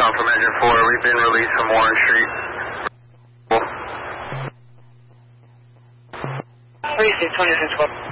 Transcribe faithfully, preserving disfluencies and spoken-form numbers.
Tom from Engine four. We've been released from Warren Street. Please do twenty-six.